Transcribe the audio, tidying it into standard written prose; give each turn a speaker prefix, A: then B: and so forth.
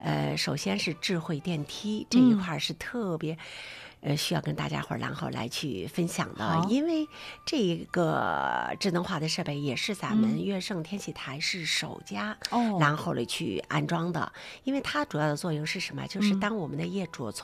A: 首先是智慧电梯这一块是特别。需要跟大家伙儿然后来去分享的，因为这个智能化的设备也是咱们乐圣天喜台是首家，然后去安装的。因为它主要的作用是什么？就是当我们的业主